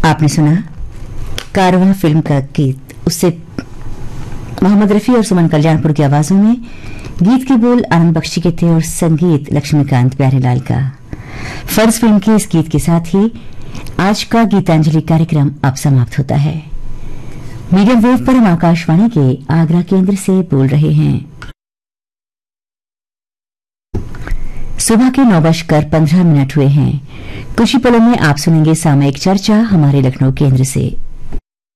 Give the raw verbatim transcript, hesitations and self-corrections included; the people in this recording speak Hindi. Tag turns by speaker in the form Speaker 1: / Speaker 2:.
Speaker 1: आपने सुना कारवां फिल्म का गीत, उससे मोहम्मद रफी और सुमन कल्याणपुर की आवाजों में। गीत के बोल आनंद बख्शी के थे और संगीत लक्ष्मीकांत प्यारेलाल का। फर्ज फिल्म के इस गीत के साथ ही आज का गीतांजलि कार्यक्रम अब समाप्त होता है। मीडियम वेव पर हम आकाशवाणी के आगरा केंद्र से बोल रहे हैं। सुबह के नौ बजकर पंद्रह मिनट हुए हैं। कुछ ही पलों में आप सुनेंगे सामयिक चर्चा हमारे लखनऊ केंद्र से।